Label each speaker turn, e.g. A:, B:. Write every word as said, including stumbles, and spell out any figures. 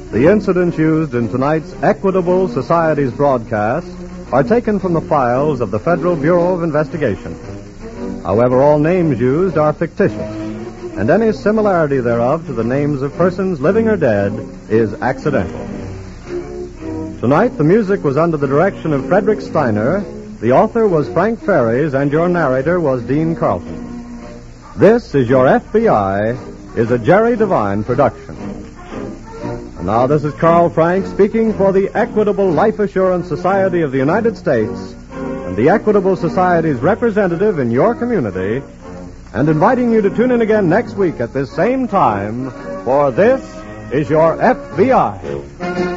A: The incidents used in tonight's Equitable Society's broadcast are taken from the files of the Federal Bureau of Investigation. However, all names used are fictitious, and any similarity thereof to the names of persons living or dead is accidental. Tonight, the music was under the direction of Frederick Steiner, the author was Frank Ferries, and your narrator was Dean Carlton. This is Your F B I is a Jerry Devine production. And now this is Carl Frank speaking for the Equitable Life Assurance Society of the United States and the Equitable Society's representative in your community, and inviting you to tune in again next week at this same time for This is Your F B I.